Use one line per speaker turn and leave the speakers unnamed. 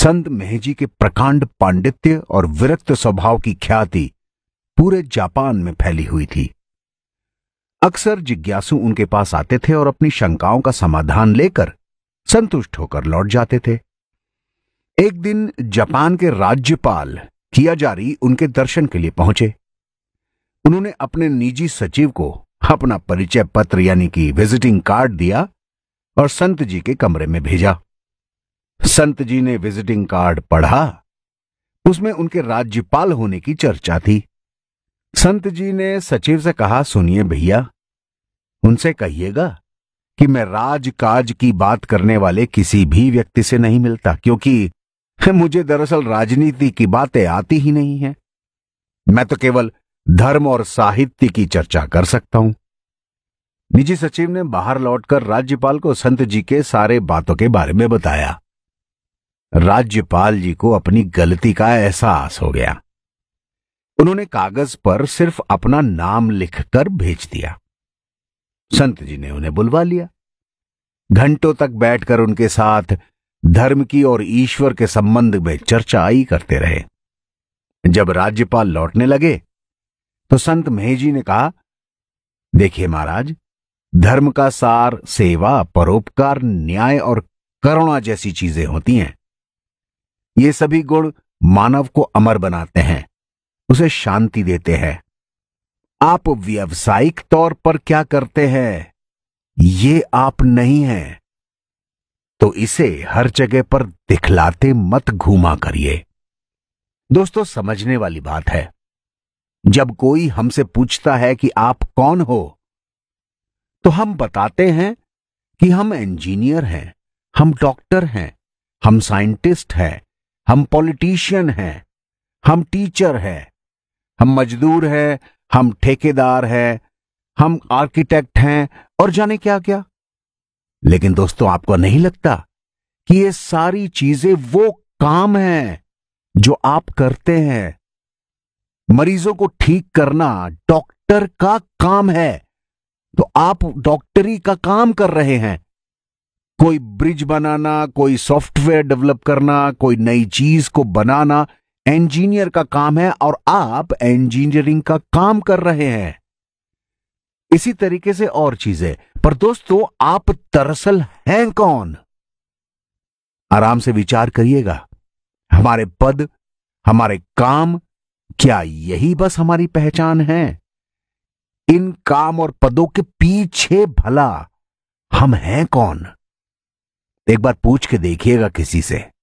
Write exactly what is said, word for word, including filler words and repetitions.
संत मेहजी के प्रकांड पांडित्य और विरक्त स्वभाव की ख्याति पूरे जापान में फैली हुई थी। अक्सर जिज्ञासु उनके पास आते थे और अपनी शंकाओं का समाधान लेकर संतुष्ट होकर लौट जाते थे। एक दिन जापान के राज्यपाल कियाजारी उनके दर्शन के लिए पहुंचे। उन्होंने अपने निजी सचिव को अपना परिचय पत्र यानी कि विजिटिंग कार्ड दिया और संत जी के कमरे में भेजा। संत जी ने विजिटिंग कार्ड पढ़ा। उसमें उनके राज्यपाल होने की चर्चा थी। संत जी ने सचिव से कहा, सुनिए भैया, उनसे कहिएगा कि मैं राजकाज की बात करने वाले किसी भी व्यक्ति से नहीं मिलता, क्योंकि मुझे दरअसल राजनीति की बातें आती ही नहीं हैं। मैं तो केवल धर्म और साहित्य की चर्चा कर सकता हूं। निजी सचिव ने बाहर लौटकर राज्यपाल को संत जी के सारे बातों के बारे में बताया। राज्यपाल जी को अपनी गलती का एहसास हो गया। उन्होंने कागज पर सिर्फ अपना नाम लिखकर भेज दिया। संत जी ने उन्हें बुलवा लिया। घंटों तक बैठकर उनके साथ धर्म की और ईश्वर के संबंध में चर्चा आई करते रहे। जब राज्यपाल लौटने लगे तो संत मेहजी ने कहा, देखिए महाराज, धर्म का सार सेवा, परोपकार, न्याय और करुणा जैसी चीजें होती हैं। ये सभी गुण मानव को अमर बनाते हैं, उसे शांति देते हैं। आप व्यावसायिक तौर पर क्या करते हैं, ये आप नहीं हैं, तो इसे हर जगह पर दिखलाते मत घूमा करिए। दोस्तों, समझने वाली बात है, जब कोई हमसे पूछता है कि आप कौन हो, तो हम बताते हैं कि हम इंजीनियर हैं, हम डॉक्टर हैं, हम साइंटिस्ट हैं, हम पॉलिटिशियन हैं, हम टीचर हैं, हम मजदूर हैं, हम ठेकेदार हैं, हम आर्किटेक्ट हैं और जाने क्या क्या। लेकिन दोस्तों, आपको नहीं लगता कि ये सारी चीजें वो काम हैं जो आप करते हैं? मरीजों को ठीक करना डॉक्टर का काम है, तो आप डॉक्टरी का काम कर रहे हैं। कोई ब्रिज बनाना, कोई सॉफ्टवेयर डेवलप करना, कोई नई चीज को बनाना इंजीनियर का काम है और आप इंजीनियरिंग का काम कर रहे हैं। इसी तरीके से और चीजें। पर दोस्तों, आप दरअसल हैं कौन? आराम से विचार करिएगा। हमारे पद, हमारे काम, क्या यही बस हमारी पहचान है? इन काम और पदों के पीछे भला हम हैं कौन? एक बार पूछ के देखिएगा किसी से।